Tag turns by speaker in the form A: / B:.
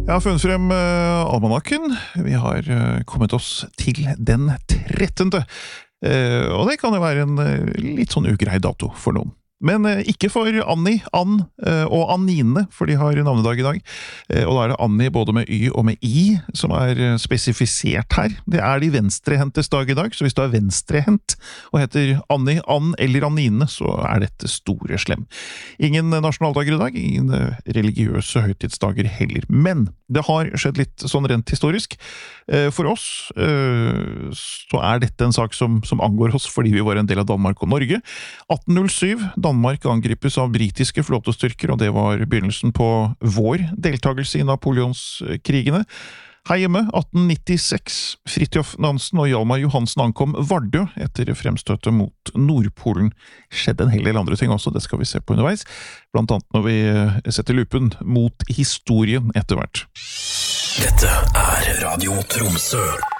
A: Jeg har funnet frem almanakken. Vi har kommet oss til den 13. Og det kan jo være en litt sånn ugrei dato for noen. Men ikke for Annie, Ann og Annine, for de har navnedag i dag. Og da er det Annie både med Y og med I som er spesifisert her. Det er de venstrehentes dag i dag, så hvis du er venstrehent og heter Annie, Ann eller Annine, så er dette store slem. Ingen nasjonaldager i dag, ingen religiøse høytidsdager heller. Men det har skjedd litt sånn rent historisk. For oss så er dette en sak som angår oss fordi vi var en del av Danmark og Norge. 1807, Danmark angripes av britiske flåtestyrker, og det var begynnelsen på vår deltagelse i Napoleonskrigene. Her hjemme, 1896, Fridtjof Nansen og Hjalmar Johansen ankom Vardø etter fremstøtet mot Nordpolen. Skjedde en hel del andre ting også, det skal vi se på underveis, blant annet når vi setter lupen mot historien etter hvert.
B: Dette er Radio Tromsø.